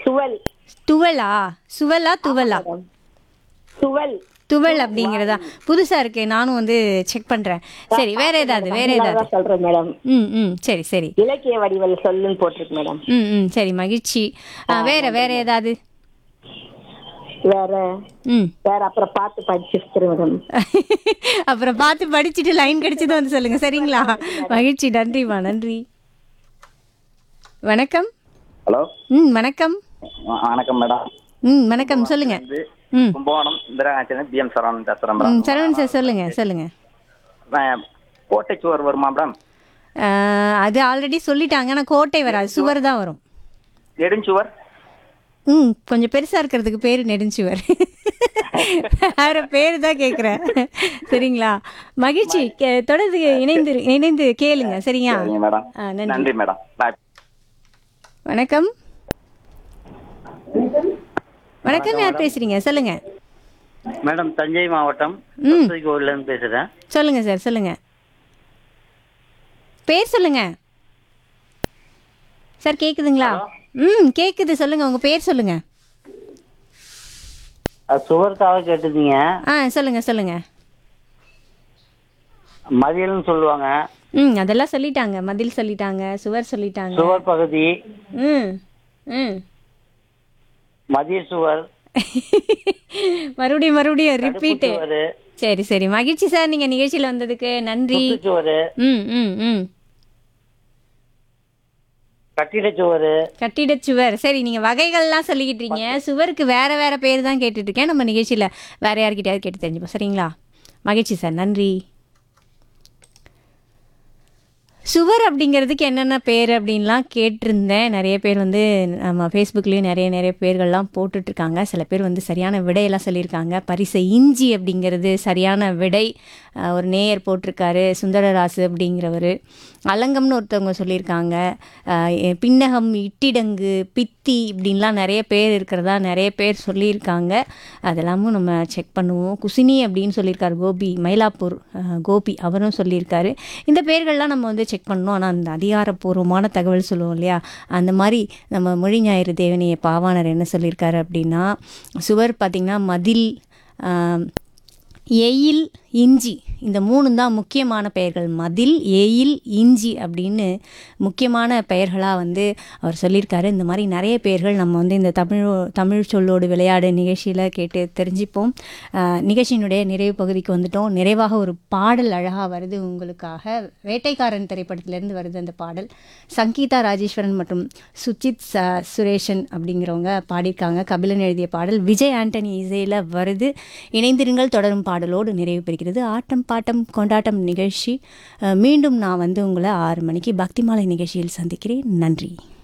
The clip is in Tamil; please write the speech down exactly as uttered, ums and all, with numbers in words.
சுவல். துவலா? சுவலா துவலா? மேடம் சுவல். துவல் அப்படிங்கிறதா? புதுசா இருக்கு, நானும் வந்து செக் பண்றேன். சரி, வேற ஏதாவது வேற ஏதாவது? தான் சொல்றேன் மேடம். ம் ம் சரி சரி. இலக்கிய வடிவல் சொல்லுன்னு போட்டிருக்கு மேடம். ம் ம் சரி, மகிழ்ச்சி. ஆ, வேற வேற ஏதாவது? வேற ம் வேற அப்புறம் பார்த்து படிச்சு மேடம். அப்புறம் பார்த்து படிச்சுட்டு லைன் கிடைச்சதும் வந்து சொல்லுங்க, சரிங்களா? மகிழ்ச்சி, நன்றிம்மா, நன்றி. வணக்கம். ஹலோ. ம் வணக்கம். வணக்கம் மேடம். ம் வணக்கம், சொல்லுங்க. ம் கும்பகோணம் இந்திரா காந்தி பி எம் சரவணன் பேசுறேன் ம் மேடம். சரவணன் சார், சொல்லுங்க சொல்லுங்க. நான் கோட்டை சுவர் வருமா மேடம்? ஆ, அது ஆல்ரெடி சொல்லிட்டாங்க, ஆனால் கோட்டை வராது, சுவர் தான் வரும். நெடுஞ்சுவர். ம் கொஞ்சம் பெருசா இருக்கிறதுக்கு பேரு நெடுஞ்சுவர். வேற பேரு தான் கேட்குறேன், சரிங்களா? மகிழ்ச்சி. கே- தொடர்ந்து இணைந்து இணைந்து கேளுங்க, சரியா? சரிங்க மேடம். ஆ, நன்றி. நன்றி மேடம். பாய். வணக்கம். வணக்கம், யார் பேசுறீங்க? சொல்லுங்க. மேடம் தஞ்சை மாவட்டம் ம் கோவில்ல இருந்து பேசுறேன். சொல்லுங்க சார், சொல்லுங்க. பேர் சொல்லுங்க சார். கேக்குதுங்களா? ம் கேக்குது, சொல்லுங்க, உங்க பேர் சொல்லுங்க. அது சுவர்க்காக கேட்டுருந்தீங்க. ஆ சொல்லுங்க சொல்லுங்க. மதியல்னு சொல்லுவாங்க. ம் அதெல்லாம் சொல்லிட்டாங்க, மதில் சொல்லிட்டாங்க, சுவர் சொல்லிட்டாங்க. சுவர் பகுதி, ம் ம் மதிய சுவர், மறுபடியும் மறுபடியும் ரிப்பீட்டு. சுவர், சரி சரி, மகிழ்ச்சி சார், நீங்க நிகழ்ச்சியில் வந்ததுக்கு நன்றி. சுவர், ம் ம் ம் கட்டிட சுவர். கட்டிடச் சுவர். சரி, நீங்க வகைகள்லாம் சொல்லிக்கிட்டு இருக்கீங்க, சுவருக்கு வேற வேற பேர் தான் கேட்டுட்டு இருக்கேன். நம்ம நிகழ்ச்சியில வேற யார்கிட்டயாவது கேட்டு தெரிஞ்சுப்போம், சரிங்களா? மகிழ்ச்சி சார், நன்றி. சுவர் அப்படிங்கிறதுக்கு என்னென்ன பேர் அப்படின்லாம் கேட்டிருந்தேன். நிறைய பேர் வந்து நம்ம ஃபேஸ்புக்லேயும் நிறைய நிறைய பேர்கள்லாம் போட்டுட்ருக்காங்க. சில பேர் வந்து சரியான விடையெல்லாம் சொல்லியிருக்காங்க. பரிசை இஞ்சி அப்படிங்கிறது சரியான விடை. அஹ் ஒரு நேயர் போட்டிருக்காரு, சுந்தரராசு அப்படிங்கிறவர். அலங்கம்னு ஒருத்தவங்க சொல்லியிருக்காங்க. அஹ் எ- பின்னகம், இட்டிடங்கு, பித்தி இப்படின்லாம் நிறைய பேர் இருக்கிறதா நிறைய பேர் சொல்லியிருக்காங்க. அதெல்லாமும் நம்ம செக் பண்ணுவோம். குசினி அப்படின்னு சொல்லியிருக்காரு கோபி, மயிலாப்பூர் அஹ், கோபி அவரும் சொல்லியிருக்காரு. இந்த பேர்கள்லாம் நம்ம வந்து செக் பண்ணணும். ஆனால் அந்த அதிகாரப்பூர்வமான தகவல் சொல்லுவோம் இல்லையா, அந்த மாதிரி நம்ம மொழி ஞாயிறு தேவனைய பாவாணர் என்ன சொல்லியிருக்காரு அப்படின்னா, சுவர் பார்த்திங்கன்னா மதில், ஆம், எயில், இஞ்சி, இந்த மூணு தான் முக்கியமான பெயர்கள். மதில், எயில், இஞ்சி அப்படின்னு முக்கியமான பெயர்களாக வந்து அவர் சொல்லியிருக்காரு. இந்த மாதிரி நிறைய பெயர்கள் நம்ம வந்து இந்த தமிழ் தமிழ் சொல்லோடு விளையாடு நிகழ்ச்சியில் கேட்டு தெரிஞ்சுப்போம். ஆஹ் நிகழ்ச்சியினுடைய நிறைவு பகுதிக்கு வந்துட்டோம். நிறைவாக ஒரு பாடல் அழகாக வருது உங்களுக்காக. வேட்டைக்காரன் திரைப்படத்திலேருந்து வருது அந்த பாடல். சங்கீதா ராஜேஸ்வரன் மற்றும் சுஜித் ச சுரேஷன் அப்படிங்கிறவங்க பாடியிருக்காங்க. கபிலன் எழுதிய பாடல், விஜய் ஆண்டனி இசையில் வருது. இணைந்திருங்கள், தொடரும் பாடலோடு நிறைவு பெறுகிறது ஆட்டம் பாட்டம் கொண்டாட்டம் நிகழ்ச்சி. அஹ் மீண்டும் நான் வந்து உங்களை ஆறு மணிக்கு பக்திமாலை நிகழ்ச்சியில் சந்திக்கிறேன். நன்றி.